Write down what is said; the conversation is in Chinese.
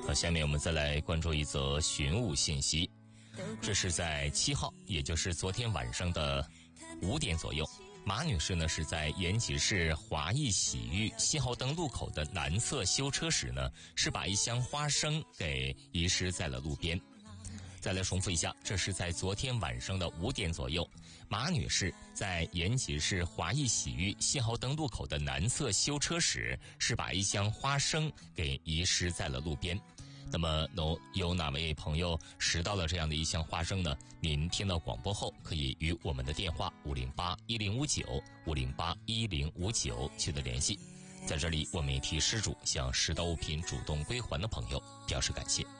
下面我们再来关注一则寻物信息。这是在7号，也就是昨天晚上的5点左右，马女士呢是在延吉市华义洗浴7号灯路口的南侧修车时呢，是把一箱花生给遗失在了路边。再来重复一下，这是在昨天晚上的5点左右，马女士在延吉市华义洗浴7号灯路口的南侧修车时，是把一箱花生给遗失在了路边。那么有哪位朋友拾到了这样的一箱花生呢？您听到广播后可以与我们的电话508-1059 取得联系。在这里我们也替失主向拾到物品主动归还的朋友表示感谢。